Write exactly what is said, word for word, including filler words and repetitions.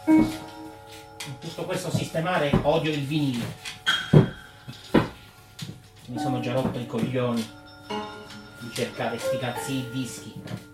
Tutto questo sistemare, odio il vinile. Mi sono già rotto i coglioni di cercare sti cazzi di dischi.